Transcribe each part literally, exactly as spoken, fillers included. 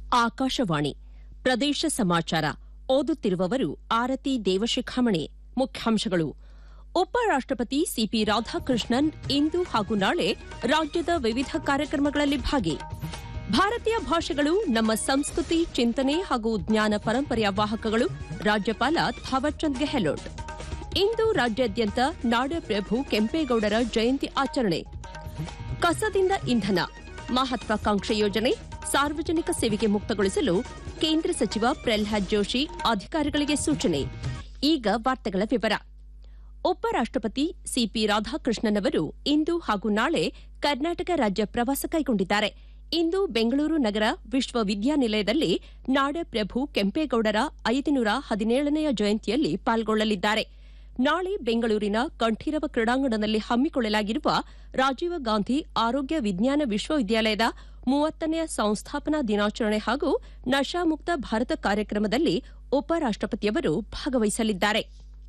ಆಕಾಶವಾಣಿ ಪ್ರದೇಶ ಸಮಾಚಾರ ಓದುತ್ತಿರುವವರು ಆರತಿ ದೇವಶಿಖಾಮಣಿ. ಮುಖ್ಯಾಂಶಗಳು. ಉಪರಾಷ್ಟಪತಿ ಸಿಪಿ ರಾಧಾಕೃಷ್ಣನ್ ಇಂದು ಹಾಗೂ ನಾಳೆ ರಾಜ್ಯದ ವಿವಿಧ ಕಾರ್ಯಕ್ರಮಗಳಲ್ಲಿ ಭಾಗಿ. ಭಾರತೀಯ ಭಾಷೆಗಳು ನಮ್ಮ ಸಂಸ್ಕೃತಿ, ಚಿಂತನೆ ಹಾಗೂ ಜ್ಞಾನ ಪರಂಪರೆಯ ವಾಹಕಗಳು. ರಾಜ್ಯಪಾಲ ಥಾವರ್ಚಂದ್ ಗೆಹ್ಲೋಟ್. ಇಂದು ರಾಜ್ಯಾದ್ಯಂತ ನಾಡಪ್ರಭು ಕೆಂಪೇಗೌಡರ ಜಯಂತಿ ಆಚರಣೆ. ಕಸದಿಂದ ಇಂಧನ ಮಹತ್ವಾಕಾಂಕ್ಷೆ ಯೋಜನೆ ಸಾರ್ವಜನಿಕ ಸೇವೆಗೆ ಮುಕ್ತಗೊಳಿಸಲು ಕೇಂದ್ರ ಸಚಿವ ಪ್ರಹ್ಲಾದ್ ಜೋಶಿ ಅಧಿಕಾರಿಗಳಿಗೆ ಸೂಚನೆ. ಈಗ ವಾರ್ತೆಗಳ ವಿವರ. ಉಪರಾಷ್ಟಪತಿ ಸಿಪಿ ರಾಧಾಕೃಷ್ಣನ್ ಅವರು ಇಂದು ಹಾಗೂ ನಾಳೆ ಕರ್ನಾಟಕ ರಾಜ್ಯ ಪ್ರವಾಸ ಕೈಗೊಂಡಿದ್ದಾರೆ. ಇಂದು ಬೆಂಗಳೂರು ನಗರ ವಿಶ್ವವಿದ್ಯಾನಿಲಯದಲ್ಲಿ ನಾಡಪ್ರಭು ಕೆಂಪೇಗೌಡರ ಐದುನೂರ ಹದಿನೇಳನೆಯ ಜಯಂತಿಯಲ್ಲಿ ಪಾಲ್ಗೊಳ್ಳಲಿದ್ದಾರೆ. ನಾಳೆ ಬೆಂಗಳೂರಿನ ಕಂಠೀರವ ಕ್ರೀಡಾಂಗಣದಲ್ಲಿ ಹಮ್ಮಿಕೊಳ್ಳಲಾಗಿರುವ ರಾಜೀವ ಗಾಂಧಿ ಆರೋಗ್ಯ ವಿಜ್ಞಾನ ವಿಶ್ವವಿದ್ಯಾಲಯದ ಮೂವತ್ತನೆಯ ಸಂಸ್ಥಾಪನಾ ದಿನಾಚರಣೆ ಹಾಗೂ ನಶಾಮುಕ್ತ ಭಾರತ ಕಾರ್ಯಕ್ರಮದಲ್ಲಿ ಉಪರಾಷ್ಟಪತಿಯವರು ಭಾಗವಹಿಸಲಿದ್ದಾರೆ.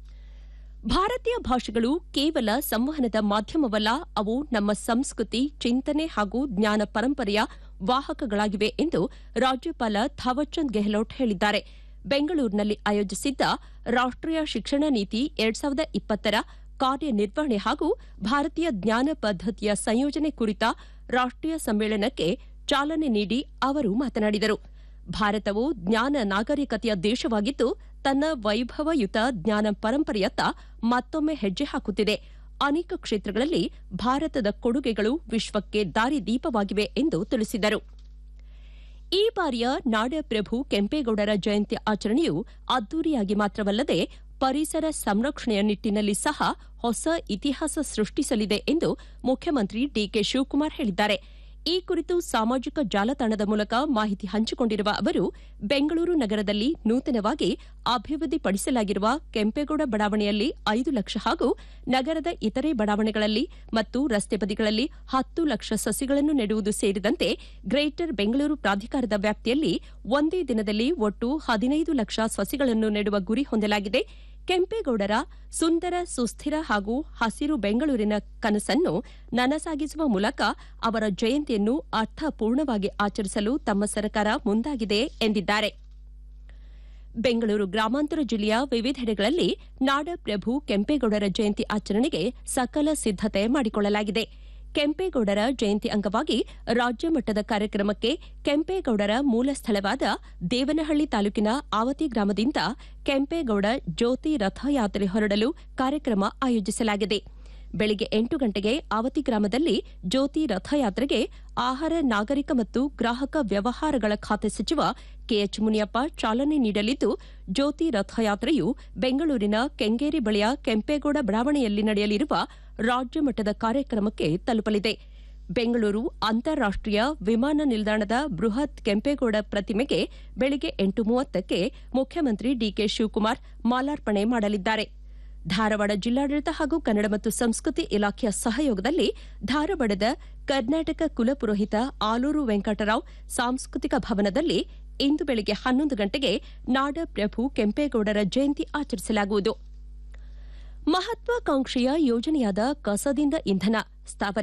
ಭಾರತೀಯ ಭಾಷೆಗಳು ಕೇವಲ ಸಂವಹನದ ಮಾಧ್ಯಮವಲ್ಲ, ಅವು ನಮ್ಮ ಸಂಸ್ಕೃತಿ, ಚಿಂತನೆ ಹಾಗೂ ಜ್ಞಾನ ಪರಂಪರೆಯ ವಾಹಕಗಳಾಗಿವೆ ಎಂದು ರಾಜ್ಯಪಾಲ ಥಾವರ್ಚಂದ್ ಗೆಹ್ಲೋಟ್ ಹೇಳಿದ್ದಾರೆ. ಬೆಂಗಳೂರಿನಲ್ಲಿ ಆಯೋಜಿಸಿದ್ದ ರಾಷ್ಟೀಯ ಶಿಕ್ಷಣ ನೀತಿ ಎರಡ್ ಸಾವಿರದ ಇಪ್ಪತ್ತರ ಕಾರ್ಯನಿರ್ವಹಣೆ ಹಾಗೂ ಭಾರತೀಯ ಜ್ಞಾನ ಪದ್ದತಿಯ ಸಂಯೋಜನೆ ಕುರಿತ ರಾಷ್ಟೀಯ ಸಮ್ಮೇಳನಕ್ಕೆ ಚಾಲನೆ ನೀಡಿ ಅವರು ಮಾತನಾಡಿದರು. ಭಾರತವು ಜ್ಞಾನ ನಾಗರಿಕತೆಯ ದೇಶವಾಗಿದ್ದು, ತನ್ನ ವೈಭವಯುತ ಜ್ಞಾನ ಪರಂಪರೆಯತ್ತ ಮತ್ತೊಮ್ಮೆ ಹೆಜ್ಜೆ ಹಾಕುತ್ತಿದೆ. ಅನೇಕ ಕ್ಷೇತ್ರಗಳಲ್ಲಿ ಭಾರತದ ಕೊಡುಗೆಗಳು ವಿಶ್ವಕ್ಕೆ ದಾರಿದೀಪವಾಗಿವೆ ಎಂದು ತಿಳಿಸಿದರು. ಈ ಬಾರಿಯ ನಾಡಪ್ರಭು ಕೆಂಪೇಗೌಡರ ಜಯಂತಿ ಆಚರಣೆಯು ಅದ್ದೂರಿಯಾಗಿ ಮಾತ್ರವಲ್ಲದೆ ಪರಿಸರ ಸಂರಕ್ಷಣೆಯ ನಿಟ್ಟಿನಲ್ಲಿ ಸಹ ಹೊಸ ಇತಿಹಾಸ ಸೃಷ್ಟಿಸಲಿದೆ ಎಂದು ಮುಖ್ಯಮಂತ್ರಿ ಡಿಕೆ ಶಿವಕುಮಾರ್ ಹೇಳಿದ್ದಾರೆ. ಈ ಕುರಿತು ಸಾಮಾಜಿಕ ಜಾಲತಾಣದ ಮೂಲಕ ಮಾಹಿತಿ ಹಂಚಿಕೊಂಡಿರುವ ಅವರು, ಬೆಂಗಳೂರು ನಗರದಲ್ಲಿ ನೂತನವಾಗಿ ಅಭಿವೃದ್ಧಿಪಡಿಸಲಾಗಿರುವ ಕೆಂಪೇಗೌಡ ಬಡಾವಣೆಯಲ್ಲಿ ಐದು ಲಕ್ಷ ಹಾಗೂ ನಗರದ ಇತರೆ ಬಡಾವಣೆಗಳಲ್ಲಿ ಮತ್ತು ರಸ್ತೆ ಬದಿಗಳಲ್ಲಿ ಹತ್ತು ಲಕ್ಷ ಸಸಿಗಳನ್ನು ನೆಡುವುದು ಸೇರಿದಂತೆ ಗ್ರೇಟರ್ ಬೆಂಗಳೂರು ಪ್ರಾಧಿಕಾರದ ವ್ಯಾಪ್ತಿಯಲ್ಲಿ ಒಂದೇ ದಿನದಲ್ಲಿ ಒಟ್ಟು ಹದಿನೈದು ಲಕ್ಷ ಸಸಿಗಳನ್ನು ನೆಡುವ ಗುರಿ ಹೊಂದಲಾಗಿದೆ. ಕೆಂಪೇಗೌಡರ ಸುಂದರ, ಸುಸ್ಥಿರ ಹಾಗೂ ಹಸಿರು ಬೆಂಗಳೂರಿನ ಕನಸನ್ನು ನನಸಾಗಿಸುವ ಮೂಲಕ ಅವರ ಜಯಂತಿಯನ್ನು ಅರ್ಥಪೂರ್ಣವಾಗಿ ಆಚರಿಸಲು ತಮ್ಮ ಸರ್ಕಾರ ಮುಂದಾಗಿದೆ ಎಂದಿದ್ದಾರೆ. ಬೆಂಗಳೂರು ಗ್ರಾಮಾಂತರ ಜಿಲ್ಲೆಯ ವಿವಿಧೆಡೆಗಳಲ್ಲಿ ನಾಡಪ್ರಭು ಕೆಂಪೇಗೌಡರ ಜಯಂತಿ ಆಚರಣೆಗೆ ಸಕಲ ಸಿದ್ದತೆ ಮಾಡಿಕೊಳ್ಳಲಾಗಿದೆ. ಕೆಂಪೇಗೌಡರ ಜಯಂತಿ ಅಂಗವಾಗಿ ರಾಜ್ಯ ಮಟ್ಟದ ಕಾರ್ಯಕ್ರಮಕ್ಕೆ ಕೆಂಪೇಗೌಡರ ಮೂಲ ಸ್ಥಳವಾದ ದೇವನಹಳ್ಳಿ ತಾಲೂಕಿನ ಆವತಿ ಗ್ರಾಮದಿಂದ ಕೆಂಪೇಗೌಡ ಜ್ಯೋತಿ ರಥಯಾತ್ರೆ ಹೊರಡಲು ಕಾರ್ಯಕ್ರಮ ಆಯೋಜಿಸಲಾಗಿದೆ. ಬೆಳಗ್ಗೆ ಎಂಟು ಗಂಟೆಗೆ ಆವತಿ ಗ್ರಾಮದಲ್ಲಿ ಜ್ಯೋತಿ ರಥಯಾತ್ರೆಗೆ ಆಹಾರ, ನಾಗರಿಕ ಮತ್ತು ಗ್ರಾಹಕ ವ್ಯವಹಾರಗಳ ಖಾತೆ ಸಚಿವ ಕೆಎಚ್ ಮುನಿಯಪ್ಪ ಚಾಲನೆ ನೀಡಲಿದ್ದು, ಜ್ಯೋತಿ ರಥಯಾತ್ರೆಯು ಬೆಂಗಳೂರಿನ ಕೆಂಗೇರಿ ಬಳಿಯ ಕೆಂಪೇಗೌಡ ಬಡಾವಣೆಯಲ್ಲಿ ನಡೆಯಲಿರುವ ರಾಜ್ಯ ಮಟ್ಟದ ಕಾರ್ಯಕ್ರಮಕ್ಕೆ ತಲುಪಲಿದೆ. ಬೆಂಗಳೂರು ಅಂತಾರಾಷ್ಟೀಯ ವಿಮಾನ ನಿಲ್ದಾಣದ ಬೃಹತ್ ಕೆಂಪೇಗೌಡ ಪ್ರತಿಮೆಗೆ ಬೆಳಗ್ಗೆ ಎಂಟು ಮೂವತ್ತಕ್ಕೆ ಮುಖ್ಯಮಂತ್ರಿ ಡಿಕೆ ಶಿವಕುಮಾರ್ ಮಾಲಾರ್ಪಣೆ ಮಾಡಲಿದ್ದಾರೆ. ಧಾರವಾಡ ಜಿಲ್ಲಾಡಳಿತ ಹಾಗೂ ಕನ್ನಡ ಮತ್ತು ಸಂಸ್ಕೃತಿ ಇಲಾಖೆಯ ಸಹಯೋಗದಲ್ಲಿ ಧಾರವಾಡದ ಕರ್ನಾಟಕ ಕುಲಪುರೋಹಿತ ಆಲೂರು ವೆಂಕಟರಾವ್ ಸಾಂಸ್ಕೃತಿಕ ಭವನದಲ್ಲಿ ಇಂದು ಬೆಳಗ್ಗೆ ಹನ್ನೊಂದು ಗಂಟೆಗೆ ನಾಡಪ್ರಭು ಕೆಂಪೇಗೌಡರ ಜಯಂತಿ ಆಚರಿಸಲಾಗುವುದು. ಮಹತ್ವಾಕಾಂಕ್ಷೆಯ ಯೋಜನೆಯಾದ ಕಸದಿಂದ ಇಂಧನ ಸ್ಥಾವರ